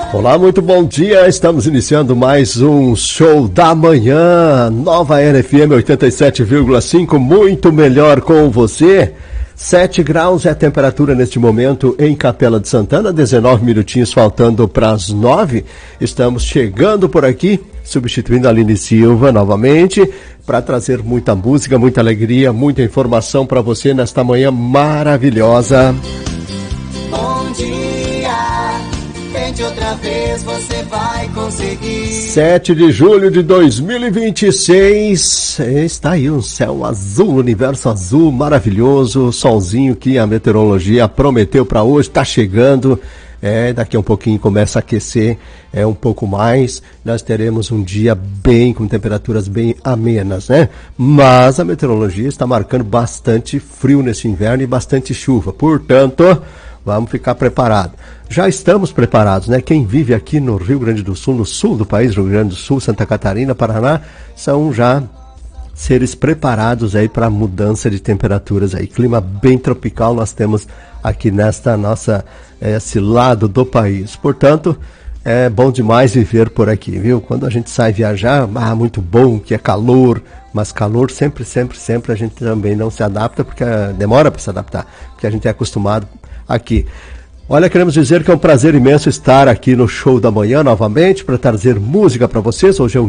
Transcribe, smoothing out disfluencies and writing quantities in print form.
Olá, muito bom dia. Estamos iniciando mais um Show da Manhã. Nova RFM 87,5, muito melhor com você. 7 graus é a temperatura neste momento em Capela de Santana, 19 minutinhos faltando para as 9. Estamos chegando por aqui, substituindo a Aline Silva novamente, para trazer muita música, muita alegria, muita informação para você nesta manhã maravilhosa. Bom dia, tente outra vez, você vai conseguir. 7 de julho de 2026, está aí um céu azul, universo azul maravilhoso, solzinho que a meteorologia prometeu para hoje, está chegando. Daqui a um pouquinho começa a aquecer um pouco mais, nós teremos um dia com temperaturas bem amenas, né? Mas a meteorologia está marcando bastante frio nesse inverno e bastante chuva, portanto, vamos ficar preparados. Já estamos preparados, né? Quem vive aqui no Rio Grande do Sul, no sul do país, Rio Grande do Sul, Santa Catarina, Paraná, são já seres preparados aí para mudança de temperaturas aí. Clima bem tropical nós temos aqui nesta nossa, esse lado do país. Portanto, é bom demais viver por aqui, viu? Quando a gente sai viajar, muito bom, que é calor, mas calor sempre a gente também não se adapta, porque demora para se adaptar, porque a gente é acostumado aqui. Olha, queremos dizer que é um prazer imenso estar aqui no Show da Manhã novamente para trazer música para vocês. Hoje é um